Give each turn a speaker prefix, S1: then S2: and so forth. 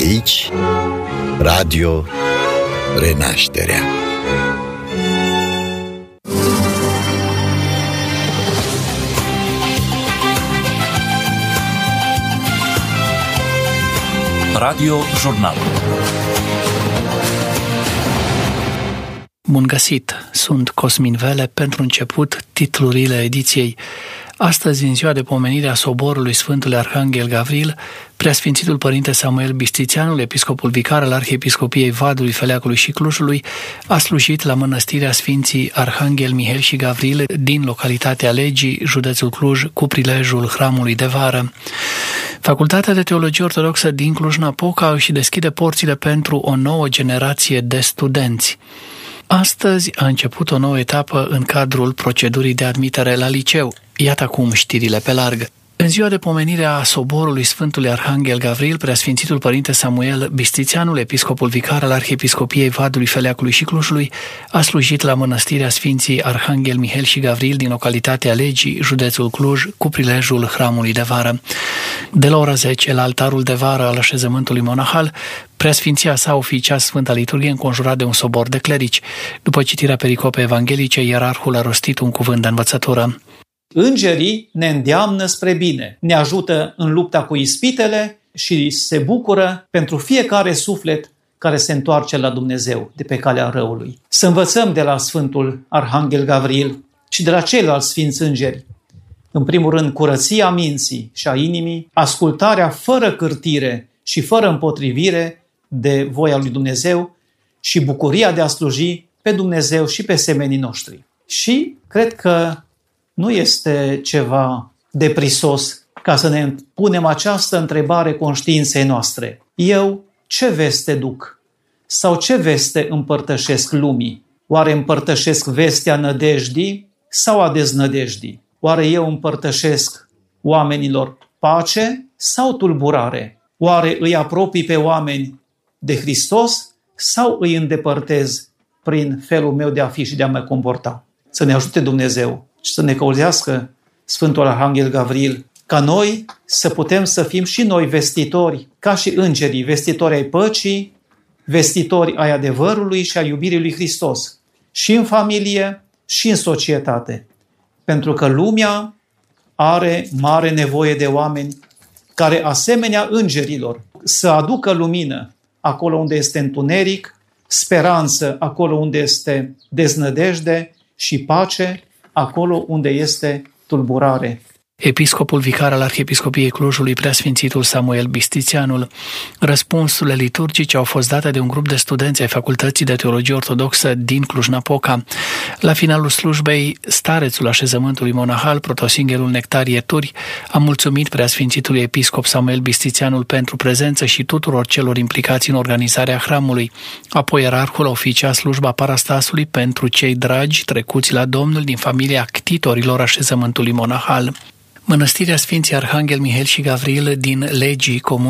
S1: Aici, Radio Renașterea.
S2: Radio Jurnal.
S3: Bun găsit! Sunt Cosmin Vele. Pentru început, titlurile ediției. Astăzi, în ziua de pomenire a soborului Sfântului Arhanghel Gavril, Preasfințitul Părinte Samuel Bistițeanul, episcopul vicar al Arhiepiscopiei Vadului, Feleacului și Clujului, a slujit la mănăstirea Sfinții Arhanghel Mihail și Gavril din localitatea Legii, județul Cluj, cu prilejul hramului de vară. Facultatea de Teologie Ortodoxă din Cluj-Napoca își deschide porțile pentru o nouă generație de studenți. Astăzi a început o nouă etapă în cadrul procedurii de admitere la liceu. Iată acum știrile pe larg. În ziua de pomenire a soborului Sfântului Arhanghel Gavril, Preasfințitul Părinte Samuel Bistițeanul, episcopul vicar al Arhiepiscopiei Vadului, Feleacului și Clujului, a slujit la mănăstirea Sfinții Arhanghel Mihail și Gavril din localitatea Legii, județul Cluj, cu prilejul hramului de vară. De la ora 10, la altarul de vară al așezământului monahal, Preasfinția sa oficia Sfânta Liturghie înconjurat de un sobor de clerici. După citirea pericopei evanghelice, ierarhul a rostit un cuvânt de învățătură.
S4: Îngerii ne îndeamnă spre bine, ne ajută în lupta cu ispitele și se bucură pentru fiecare suflet care se întoarce la Dumnezeu de pe calea răului. Să învățăm de la Sfântul Arhanghel Gavril și de la ceilalți sfinți îngeri. În primul rând, curăția minții și a inimii, ascultarea fără cârtire și fără împotrivire de voia lui Dumnezeu și bucuria de a sluji pe Dumnezeu și pe semenii noștri. Și cred că nu este ceva deprisos ca să ne punem această întrebare conștiinței noastre. Eu ce veste duc? Sau ce veste împărtășesc lumii? Oare împărtășesc vestea nădejdii sau a deznădejdii? Oare eu împărtășesc oamenilor pace sau tulburare? Oare îi apropii pe oameni de Hristos sau îi îndepărtez prin felul meu de a fi și de a mă comporta? Să ne ajute Dumnezeu și să ne călăuzească Sfântul Arhanghel Gavril, ca noi să putem să fim și noi vestitori, ca și îngerii, vestitori ai păcii, vestitori ai adevărului și a iubirii lui Hristos, și în familie și în societate. Pentru că lumea are mare nevoie de oameni care, asemenea îngerilor, să aducă lumină acolo unde este întuneric, speranță acolo unde este deznădejde și pace acolo unde este tulburare.
S3: Episcopul vicar al Arhiepiscopiei Clujului, Preasfințitul Samuel Bistițeanul. Răspunsurile liturgice au fost date de un grup de studenți ai Facultății de Teologie Ortodoxă din Cluj-Napoca. La finalul slujbei, starețul așezământului monahal, protosinghelul Nectarie Turi, a mulțumit Preasfințitului Episcop Samuel Bistițeanul pentru prezență și tuturor celor implicați în organizarea hramului. Apoi ierarhul oficia slujba parastasului pentru cei dragi trecuți la Domnul din familia ctitorilor așezământului monahal. Mănăstirea Sfinții Arhanghel Mihail și Gavril din Legii,